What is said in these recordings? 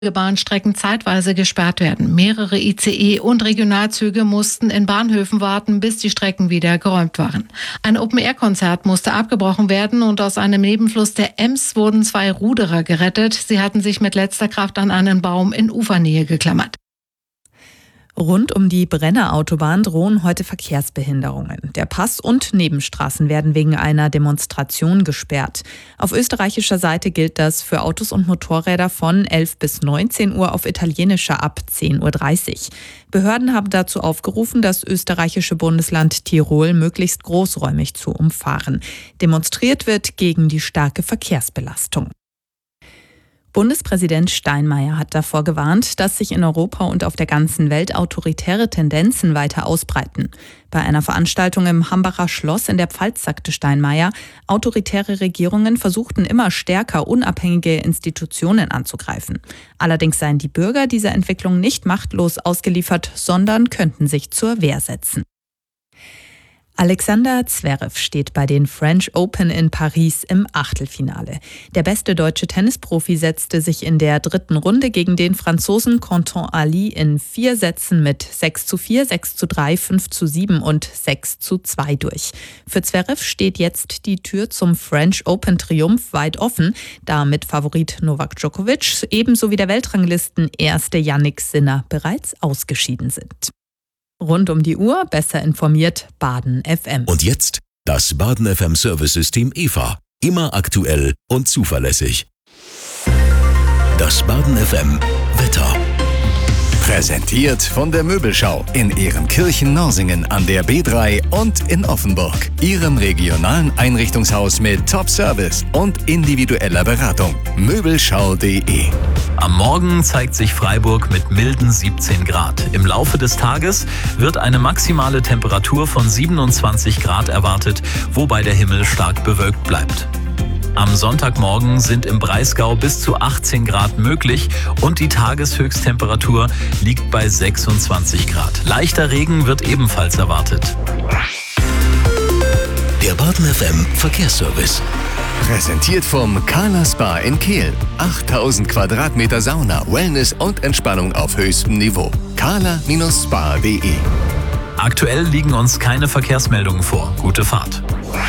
Bahnstrecken zeitweise gesperrt werden. Mehrere ICE und Regionalzüge mussten in Bahnhöfen warten, bis die Strecken wieder geräumt waren. Ein Open-Air-Konzert musste abgebrochen werden und aus einem Nebenfluss der Ems wurden 2 Ruderer gerettet. Sie hatten sich mit letzter Kraft an einen Baum in Ufernähe geklammert. Rund um die Brenner-Autobahn drohen heute Verkehrsbehinderungen. Der Pass und Nebenstraßen werden wegen einer Demonstration gesperrt. Auf österreichischer Seite gilt das für Autos und Motorräder von 11 bis 19 Uhr, auf italienischer ab 10.30 Uhr. Behörden haben dazu aufgerufen, das österreichische Bundesland Tirol möglichst großräumig zu umfahren. Demonstriert wird gegen die starke Verkehrsbelastung. Bundespräsident Steinmeier hat davor gewarnt, dass sich in Europa und auf der ganzen Welt autoritäre Tendenzen weiter ausbreiten. Bei einer Veranstaltung im Hambacher Schloss in der Pfalz sagte Steinmeier, autoritäre Regierungen versuchten immer stärker, unabhängige Institutionen anzugreifen. Allerdings seien die Bürger dieser Entwicklung nicht machtlos ausgeliefert, sondern könnten sich zur Wehr setzen. Alexander Zverev steht bei den French Open in Paris im Achtelfinale. Der beste deutsche Tennisprofi setzte sich in der 3. Runde gegen den Franzosen Quentin Ali in 4 Sätzen mit 6:4, 6:3, 5:7 und 6:2 durch. Für Zverev steht jetzt die Tür zum French Open Triumph weit offen, da mit Favorit Novak Djokovic ebenso wie der Weltranglisten-Erste Jannik Sinner bereits ausgeschieden sind. Rund um die Uhr besser informiert Baden FM. Und jetzt das Baden FM Service-System EVA. Immer aktuell und zuverlässig. Das Baden FM Wetter. Präsentiert von der Möbelschau in Ehrenkirchen-Norsingen an der B3 und in Offenburg. Ihrem regionalen Einrichtungshaus mit Top-Service und individueller Beratung. Möbelschau.de. Am Morgen zeigt sich Freiburg mit milden 17 Grad. Im Laufe des Tages wird eine maximale Temperatur von 27 Grad erwartet, wobei der Himmel stark bewölkt bleibt. Am Sonntagmorgen sind im Breisgau bis zu 18 Grad möglich und die Tageshöchsttemperatur liegt bei 26 Grad. Leichter Regen wird ebenfalls erwartet. Der Baden FM Verkehrsservice. Präsentiert vom Carla Spa in Kehl. 8000 Quadratmeter Sauna, Wellness und Entspannung auf höchstem Niveau. carla-spa.de. Aktuell liegen uns keine Verkehrsmeldungen vor. Gute Fahrt.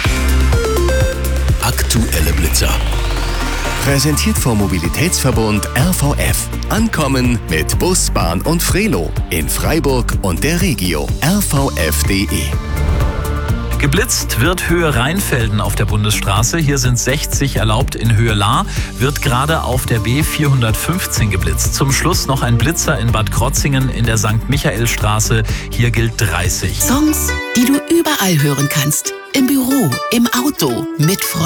Aktuelle Blitzer. Präsentiert vom Mobilitätsverbund RVF. Ankommen mit Bus, Bahn und Frelo. In Freiburg und der Regio. rvf.de. Geblitzt wird Höhe Rheinfelden auf der Bundesstraße. Hier sind 60 erlaubt. In Höhe Lahr wird gerade auf der B415 geblitzt. Zum Schluss noch ein Blitzer in Bad Krotzingen in der St. Michaelstraße. Hier gilt 30. Songs, die du überall hören kannst. Im Büro, im Auto, mit Freunden.